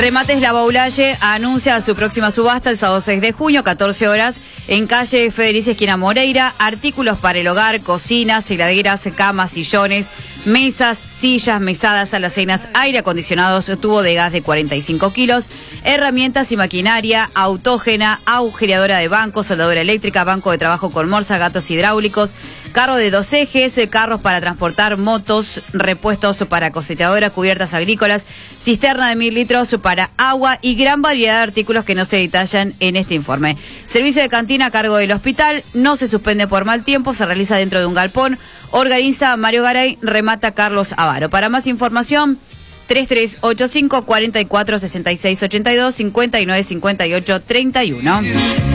Remates La Baulalle anuncia su próxima subasta el sábado 6 de junio, 14 horas, en calle Federici, esquina Moreira. Artículos para el hogar, cocinas, heladeras, camas, sillones, mesas, sillas, mesadas, alacenas, aire acondicionados, tubo de gas de 45 kilos, herramientas y maquinaria, autógena, agujereadora de banco, soldadura eléctrica, banco de trabajo con morsa, gatos hidráulicos, carro de 2 ejes, carros para transportar motos, repuestos para cosechadoras, cubiertas agrícolas, cisterna de 1000 litros para agua y gran variedad de artículos que no se detallan en este informe. Servicio de cantina a cargo del hospital, no se suspende por mal tiempo, se realiza dentro de un galpón, organiza Mario Garay, remata Carlos Avaro. Para más información, 3385 44 66 82 59 58 31.